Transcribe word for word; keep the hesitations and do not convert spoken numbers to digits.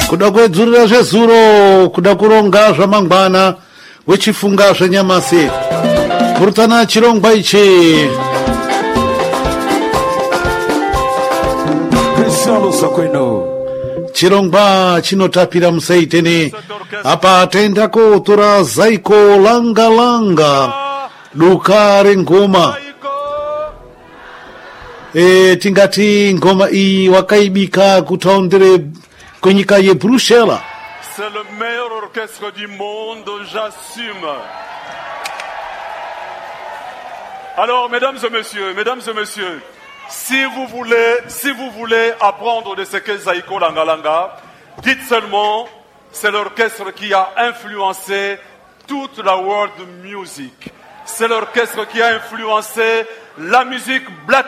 kuda kwedzurira zvezuro, kuda kuronga zvamangwana wechifunga zvenyamasi. Purutana chirongwa ichi. Chirongwa chinotapira musaiteni. Apa tenda kotora zaiko langa langa duka rengoma. E, tingati ngoma iyi wakaibika kutaundire kwenyika ye Bruxelles. C'est le meilleur orchestre du monde, j'assume. Alors, mesdames et messieurs, mesdames et messieurs, si vous voulez, si vous voulez apprendre de ce qu'est Zaiko Langa Langa, dites seulement, c'est l'orchestre qui a influencé toute la world music. C'est l'orchestre qui a influencé la musique black